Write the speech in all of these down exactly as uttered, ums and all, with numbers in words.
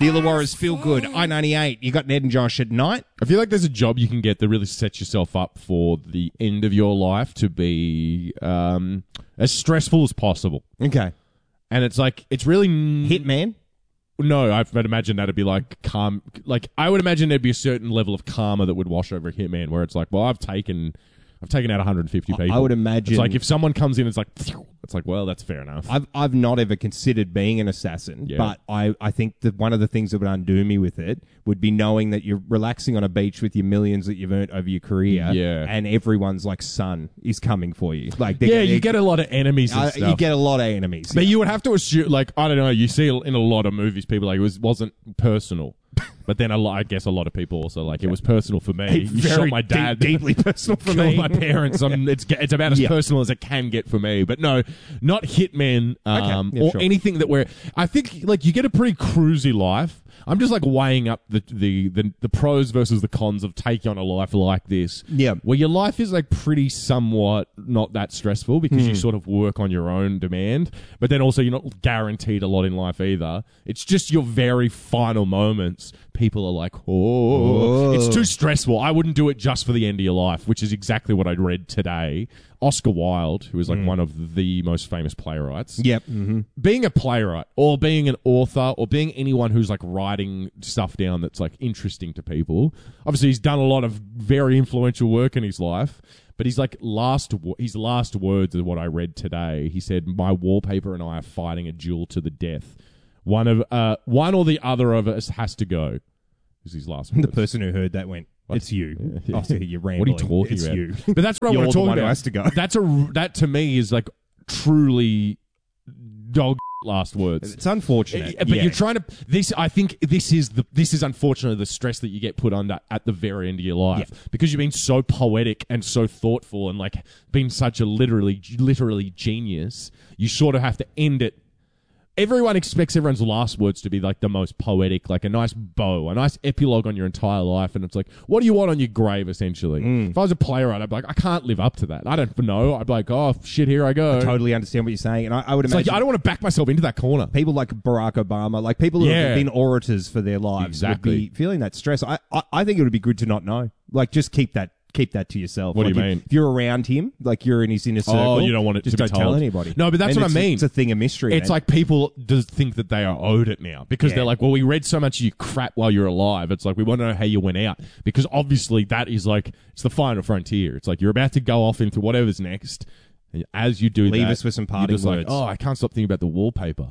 The Illawarra's Feel Good, I ninety-eight. You got Ned and Josh at night. I feel like there's a job you can get that really sets yourself up for the end of your life to be um, as stressful as possible. Okay. And it's like, it's really... Hitman? No, I would imagine that'd be like calm. Like, I would imagine there'd be a certain level of karma that would wash over a Hitman where it's like, well, I've taken... I've taken out one hundred fifty people. I would imagine... It's like if someone comes in, it's like... It's like, well, that's fair enough. I've I've not ever considered being an assassin, Yeah. but I, I think that one of the things that would undo me with it would be knowing that you're relaxing on a beach with your millions that you've earned over your career, Yeah. and everyone's like son is coming for you. Like they're yeah, gonna- you get a lot of enemies and uh, stuff. you get a lot of enemies. But you would have to assume, like, I don't know, you see in a lot of movies, people like, it was, wasn't personal. But then a lot, I guess a lot of people also, like, it was personal for me. You Very shot my dad. deep- deeply personal for Killed me. my parents. Um, it's, it's about as Yeah. personal as it can get for me. But no, not Hitman um, Yeah, or sure. anything that where I think, like, you get a pretty cruisy life. I'm just, like, weighing up the, the, the, the pros versus the cons of taking on a life like this. Yeah. Where your life is, like, pretty somewhat not that stressful because Hmm. you sort of work on your own demand. But then also you're not guaranteed a lot in life either. It's just your very final moments. People are like, oh, it's too stressful. I wouldn't do it just for the end of your life, which is exactly what I read today. Oscar Wilde, who is like one of the most famous playwrights. Yep. Mm-hmm. Being a playwright or being an author or being anyone who's like writing stuff down that's like interesting to people. Obviously, he's done a lot of very influential work in his life. But his like last wo- his last words are what I read today. He said, "My wallpaper and I are fighting a duel to the death. One of uh, one or the other of us has to go." Is his last words. The person who heard that went, "It's you." Yeah. I see you're What are rambling. you talking it's about? you. But that's what I You're want the to talk one who about. has to go. That's a that to me is like truly dog last words. It's unfortunate, but yeah. you're trying to. This I think this is the this is unfortunately the stress that you get put under at the very end of your life Yeah. because you've been so poetic and so thoughtful and like been such a literally literally genius. You sort of have to end it. Everyone expects everyone's last words to be like the most poetic, like a nice bow, a nice epilogue on your entire life. And it's like, what do you want on your grave, essentially? Mm. If I was a playwright, I'd be like, I can't live up to that. I don't know. I'd be like, oh, shit, here I go. I totally understand what you're saying, and I, I would It's imagine like, I don't want to back myself into that corner. people like Barack Obama, like people who Yeah. have been orators for their lives, Exactly. would be feeling that stress. I, I, I think it would be good to not know. Like, just keep that, keep that to yourself. What do Like, you if- mean? If you're around him, like you're in his inner circle, Oh, you don't want it just to be don't tell told. anybody. No, but that's And what I it's- mean. It's a thing of mystery. It's man. like people just think that they are owed it now because Yeah. they're like, well, we read so much of your crap while you're alive. It's like, we want to know how you went out because obviously that is like, it's the final frontier. It's like you're about to go off into whatever's next. And as you do Leave that, us with some you're parting just words. like, oh, I can't stop thinking about the wallpaper.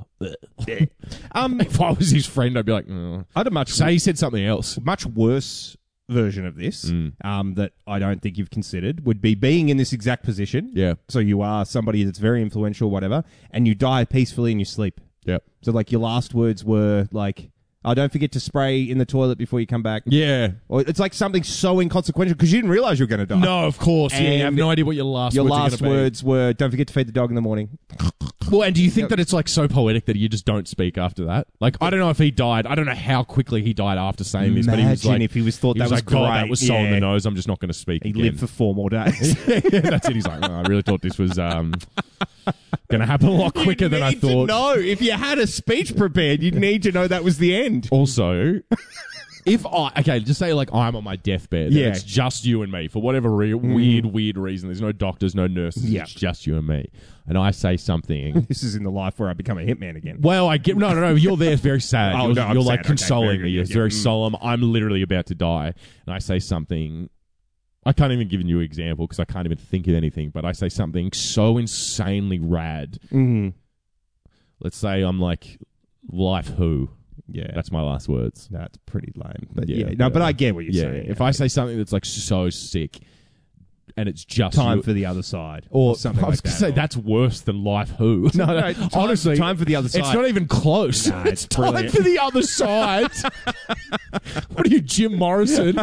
um, If I was his friend, I'd be like, oh. I'd have much Say he said something else. much worse version of this Mm. um, that I don't think you've considered would be being in this exact position. Yeah. So you are somebody that's very influential, whatever, and you die peacefully in your sleep. Yep. So like your last words were like, "Oh, don't forget to spray in the toilet before you come back." Yeah. Or it's like something so inconsequential because you didn't realize you were going to die. No, of course. Yeah, you have And no idea what your last Your words are last gonna be. words were, "Don't forget to feed the dog in the morning." Well, and do you think that it's like so poetic that you just don't speak after that? Like, I don't know if he died. I don't know how quickly he died after saying this, but he was Imagine like, if he was thought he that was was like, God, that great. was so on Yeah. the nose. I'm just not going to speak. He again. lived for four more days. Yeah, that's it. He's like, oh, I really thought this was um, going to happen a lot quicker than I thought. No, if you had a speech prepared, you'd need to know that was the end. Also, if I okay, just say like I'm on my deathbed, Yeah. and it's just you and me for whatever re- weird, weird reason. There's no doctors, no nurses. Yeah. It's just you and me, and I say something. This is in the life where I become a hitman again. Well, I get no, no, no. You're there. It's very sad. Oh, you're no, I'm you're sad. like Okay, consoling very good. me. It's Yeah, very yeah. Mm. solemn. I'm literally about to die, and I say something. I can't even give you an example because I can't even think of anything. But I say something so insanely rad. Mm-hmm. Let's say I'm like, "Life who." Yeah, That's my last words. that's pretty lame. But Yeah, yeah, no, but yeah. I get what you're Yeah. saying. If I say something that's like so sick, and it's just time you, for the other side, or something I was like gonna that. say or- that's worse than life. Who? No, no, time- honestly, time for the other It's side. not even close. Nah, it's time brilliant. for the other side. What are you, Jim Morrison?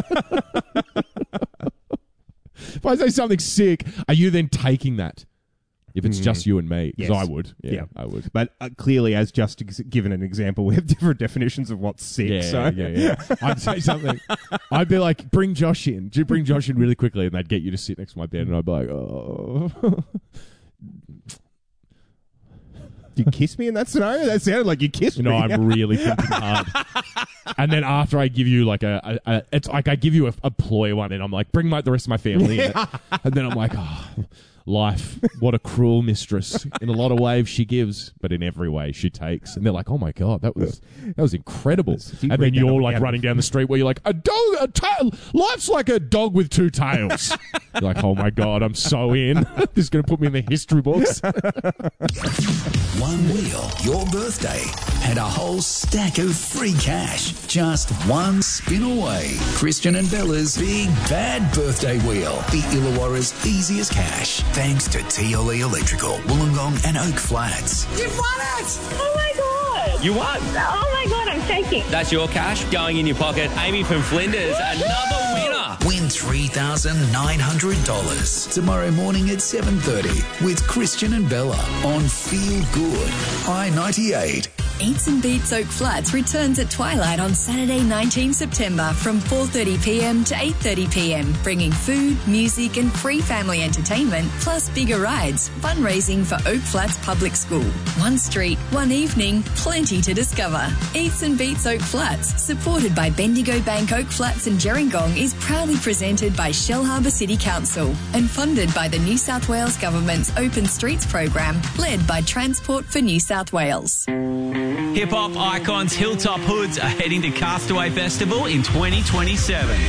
If I say something sick, are you then taking that? If it's just you and me, because Yes. I would. Yeah, Yeah. I would. But uh, clearly, as just ex- given an example, we have different definitions of what's sick. Yeah, so yeah, yeah. I'd say something. I'd be like, bring Josh in. Do you bring Josh in really quickly? And they'd get you to sit next to my bed. And I'd be like, oh. Do you kiss me in that scenario? That sounded like you kissed You know, me. I'm really thinking hard. And then after I give you like a, a, a it's like I give you a, a ploy one, and I'm like, bring my the rest of my family in. And then I'm like, oh, life, what a cruel mistress. In a lot of ways she gives, but in every way she takes. And they're like, oh my god, that was that was incredible. you And read then that you're up like again? running down the street where you're like, a dog, a tail. Life's like a dog with two tails. You're like, oh my god, I'm so in. This is going to put me in the history books. One wheel, your birthday, and a whole stack of free cash. Just one spin away. Christian and Bella's Big Bad Birthday Wheel. The Illawarra's easiest cash. Thanks to T L E Electrical, Wollongong and Oak Flats. You've won it! Oh my god! You won. Oh my god, I'm shaking. That's your cash going in your pocket. Amy from Flinders, another winner. Win three thousand nine hundred dollars tomorrow morning at seven thirty with Christian and Bella on Feel Good I ninety-eight. Eats and Beats Oak Flats returns at twilight on Saturday, nineteenth September from four thirty p m to eight thirty p m, bringing food, music and free family entertainment, plus bigger rides, fundraising for Oak Flats Public School. One street, one evening, plenty to discover. Eats and Beats Oak Flats, supported by Bendigo Bank Oak Flats and Gerringong, is proudly presented by Shellharbour City Council and funded by the New South Wales Government's Open Streets program, led by Transport for New South Wales. Hip-hop icons Hilltop Hoods are heading to Castaway Festival in twenty twenty-seven.